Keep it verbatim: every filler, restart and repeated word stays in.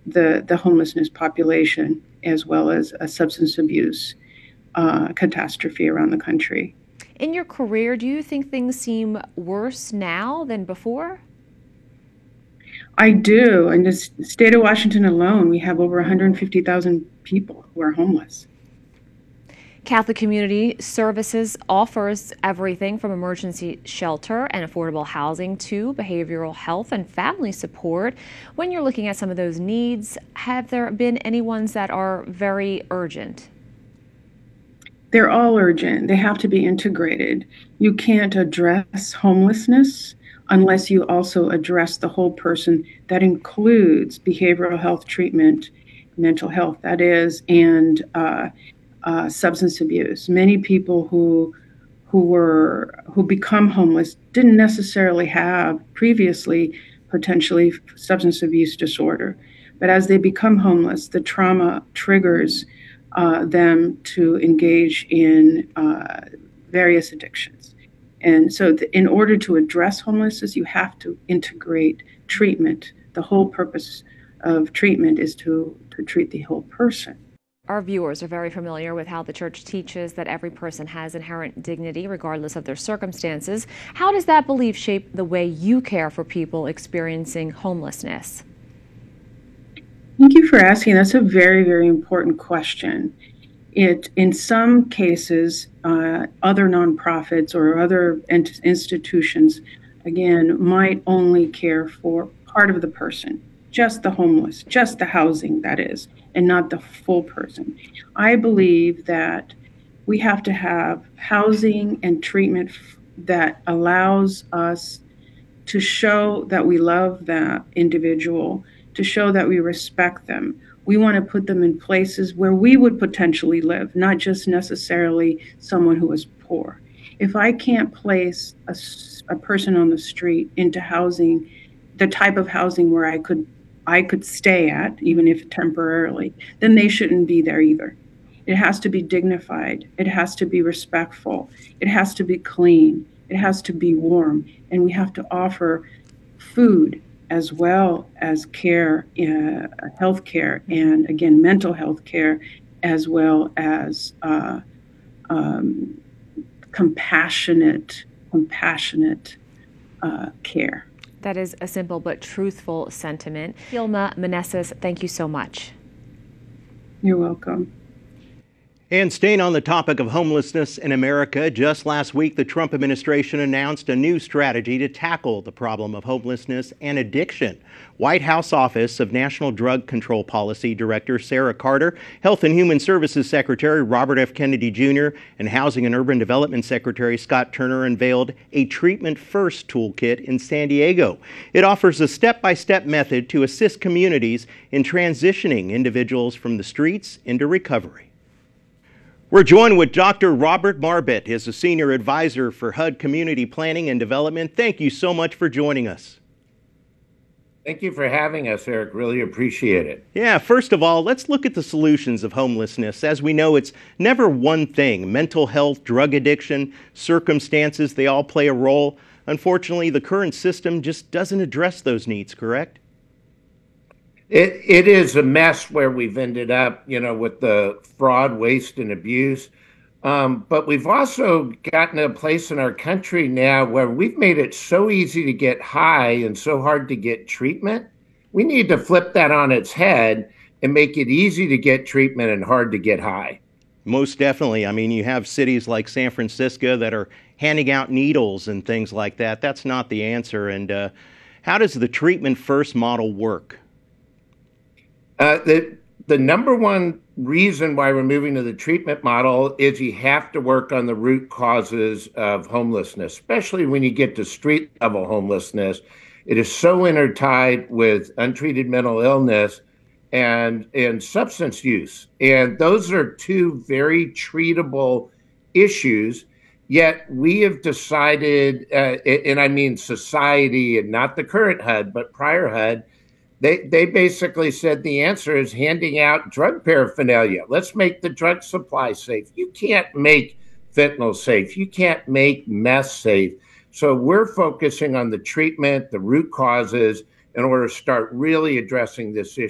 the, the homelessness population, as well as a substance abuse uh, catastrophe around the country. In your career, do you think things seem worse now than before? I do. In the state of Washington alone, we have over one hundred fifty thousand people who are homeless. Catholic Community Services offers everything from emergency shelter and affordable housing to behavioral health and family support. When you're looking at some of those needs, have there been any ones that are very urgent? They're all urgent. They have to be integrated. You can't address homelessness unless you also address the whole person. That includes behavioral health treatment, mental health, that is, and uh, uh, substance abuse. Many people who who were who become homeless didn't necessarily have previously potentially substance abuse disorder, but as they become homeless, the trauma triggers uh, them to engage in uh, various addictions. And so, th- in order to address homelessness, you have to integrate treatment. The whole purpose of treatment is to, to treat the whole person. Our viewers are very familiar with how the church teaches that every person has inherent dignity regardless of their circumstances. How does that belief shape the way you care for people experiencing homelessness? Thank you for asking. That's a very, very important question. It, in some cases, uh, other nonprofits or other ent- institutions, again, might only care for part of the person, just the homeless, just the housing, that is, and not the full person. I believe that we have to have housing and treatment f- that allows us to show that we love that individual, to show that we respect them. We want to put them in places where we would potentially live, not just necessarily someone who is poor. If I can't place a, a person on the street into housing, the type of housing where I could I could stay at, even if temporarily, then they shouldn't be there either. It has to be dignified. It has to be respectful. It has to be clean. It has to be warm. And we have to offer food as well as care, uh, health care, and again, mental health care, as well as uh, um, compassionate, compassionate uh, care. That is a simple but truthful sentiment. Hilma Meneses, thank you so much. You're welcome. And staying on the topic of homelessness in America, just last week the Trump administration announced a new strategy to tackle the problem of homelessness and addiction. White House Office of National Drug Control Policy Director Sarah Carter, Health and Human Services Secretary Robert F. Kennedy Junior, and Housing and Urban Development Secretary Scott Turner unveiled a Treatment First toolkit in San Diego. It offers a step-by-step method to assist communities in transitioning individuals from the streets into recovery. We're joined with Doctor Robert Marbut, as a Senior Advisor for H U D Community Planning and Development. Thank you so much for joining us. Thank you for having us, Eric. Really appreciate it. Yeah, first of all, let's look at the solutions of homelessness. As we know, it's never one thing. Mental health, drug addiction, circumstances, they all play a role. Unfortunately, the current system just doesn't address those needs, correct? It it is a mess where we've ended up, you know, with the fraud, waste, and abuse. Um, but we've also gotten to a place in our country now where we've made it so easy to get high and so hard to get treatment. We need to flip that on its head and make it easy to get treatment and hard to get high. Most definitely. I mean, you have cities like San Francisco that are handing out needles and things like that. That's not the answer. And uh, how does the Treatment First model work? Uh, the the number one reason why we're moving to the treatment model is you have to work on the root causes of homelessness, especially when you get to street level homelessness. It is so intertied with untreated mental illness and and substance use, and those are two very treatable issues. Yet we have decided, uh, and I mean society, and not the current H U D, but prior H U D. They they basically said the answer is handing out drug paraphernalia. Let's make the drug supply safe. You can't make fentanyl safe. You can't make meth safe. So we're focusing on the treatment, the root causes, in order to start really addressing this issue.